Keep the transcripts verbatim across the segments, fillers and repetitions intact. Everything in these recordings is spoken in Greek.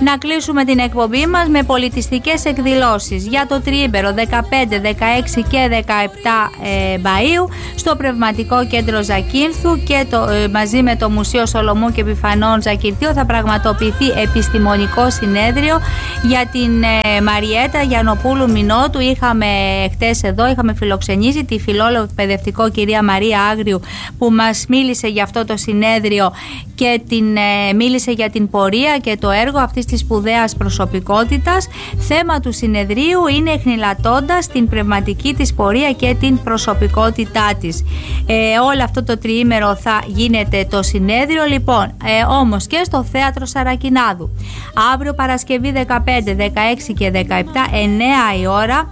Να κλείσουμε την εκπομπή μας με πολιτιστικές εκδηλώσεις για το τριήμερο δεκαπέντε, δεκαέξι και δεκαεπτά ε, Μαΐου στο Πνευματικό Κέντρο Ζακίνθου και το, ε, μαζί με το Μουσείο Σολομού και Επιφανών Ζακυρτίου θα πραγματοποιηθεί επιστημονικό συνέδριο για την ε, Μαριέτα Γιαννοπούλου Μινώτου. Είχαμε χτες εδώ, είχαμε φιλοξενήσει τη φιλόλογο παιδευτικό κυρία Μαρία Άγριου που μας μίλησε για αυτό το συνέδριο και την, ε, μίλησε για την πορεία και το έργο αυτής της σπουδαίας προσωπικότητας. Θέμα του συνεδρίου είναι εχνηλατώντας την πνευματική της πορεία και την προσωπικότητά της. Ε, όλο αυτό το τριήμερο θα γίνεται το συνέδριο. Λοιπόν, ε, όμως και στο Θέατρο Σαρακινάδου αύριο Παρασκευή δεκαπέντε, δεκαέξι και δεκαεπτά, εννέα η ώρα,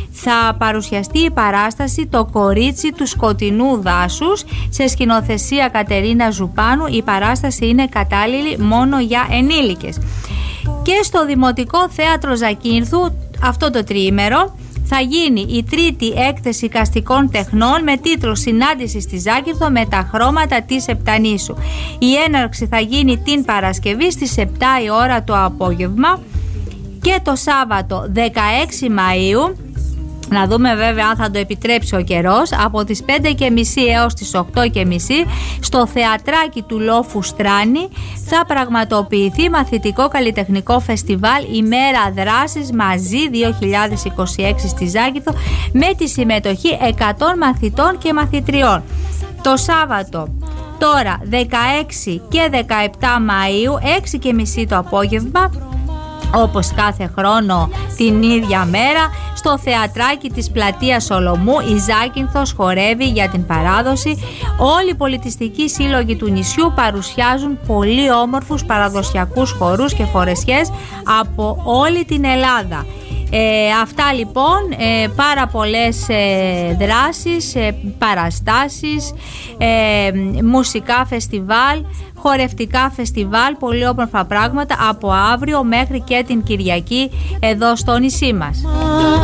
θα παρουσιαστεί η παράσταση «Το κορίτσι του σκοτεινού δάσους» σε σκηνοθεσία Κατερίνα Ζουπάνου. Η παράσταση είναι κατάλληλη μόνο για ενήλικες. Και στο Δημοτικό Θέατρο Ζακίνθου αυτό το τριήμερο θα γίνει η τρίτη έκθεση εικαστικών τεχνών με τίτλο «Συνάντηση στη Ζάκυνθο με τα χρώματα της Επτανήσου». Η έναρξη θα γίνει την Παρασκευή στις επτά η ώρα το απόγευμα και το Σάββατο δεκαέξι Μαΐου. Να δούμε βέβαια αν θα το επιτρέψει ο καιρός, από τις πέντε και μισή έως τις οκτώ και μισή στο θεατράκι του Λόφου Στράνη θα πραγματοποιηθεί μαθητικό καλλιτεχνικό φεστιβάλ ημέρα δράσης μαζί δύο χιλιάδες είκοσι έξι στη Ζάκυνθο με τη συμμετοχή εκατό μαθητών και μαθητριών. Το Σάββατο τώρα δεκαέξι και δεκαεπτά Μαΐου έξι και μισή το απόγευμα, όπως κάθε χρόνο την ίδια μέρα, στο θεατράκι της Πλατείας Σολομού η Ζάκυνθος χορεύει για την παράδοση. Όλοι οι πολιτιστικοί σύλλογοι του νησιού παρουσιάζουν πολύ όμορφους παραδοσιακούς χορούς και φορεσιές από όλη την Ελλάδα. Ε, αυτά λοιπόν, ε, πάρα πολλές ε, δράσεις, ε, παραστάσεις, ε, μουσικά φεστιβάλ, χορευτικά φεστιβάλ, πολύ όμορφα πράγματα από αύριο μέχρι και την Κυριακή εδώ στο νησί μας.